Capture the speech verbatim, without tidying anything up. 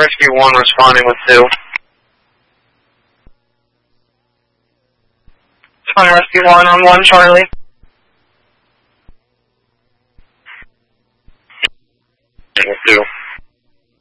Rescue one responding with two. Responding Rescue one on one, Charlie. With two.